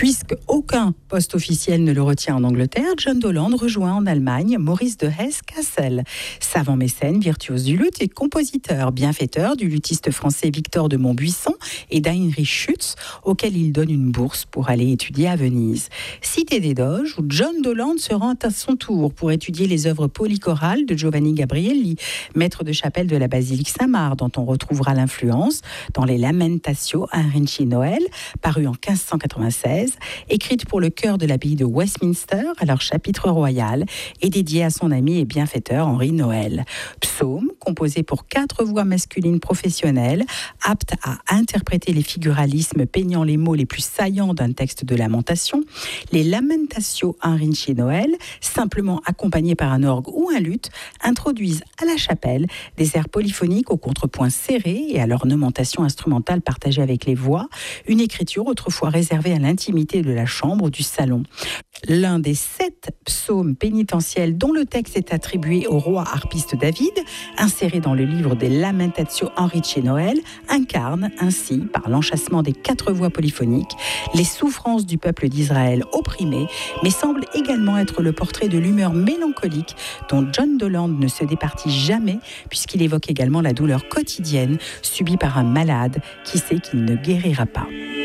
Puisque aucun poste officiel ne le retient en Angleterre, John Dowland rejoint en Allemagne Maurice de Hesse-Cassel, savant mécène, virtuose du luth et compositeur, bienfaiteur du luthiste français Victor de Montbuisson et d'Heinrich Schütz, auquel il donne une bourse pour aller étudier à Venise. Cité des Doges, où John Dowland se rend à son tour pour étudier les œuvres polychorales de Giovanni Gabrielli, maître de chapelle de la basilique Saint-Marc, dont on retrouvera l'influence dans les Lamentatio Heinrici Noël, paru en 1596, écrite pour le chœur de l'abbaye de Westminster, alors chapitre royal, et dédiée à son ami et bienfaiteur Henri Noël. Psaume, composé pour 4 voix masculines professionnelles, aptes à interpréter les figuralismes peignant les mots les plus saillants d'un texte de lamentation, les Lamentatio Heinrici Noël, simplement accompagnés par un orgue ou un luth, introduisent à la chapelle des airs polyphoniques au contrepoint serré et à l'ornementation instrumentale partagée avec les voix, une écriture autrefois réservée à l'intimité de la chambre ou du salon. L'un des 7 psaumes pénitentiels dont le texte est attribué au roi harpiste David, inséré dans le livre des Lamentatio Heinrici Noël, incarne ainsi, par l'enchâssement des 4 voix polyphoniques, les souffrances du peuple d'Israël opprimé, mais semble également être le portrait de l'humeur mélancolique dont John Dowland ne se départit jamais, puisqu'il évoque également la douleur quotidienne subie par un malade qui sait qu'il ne guérira pas.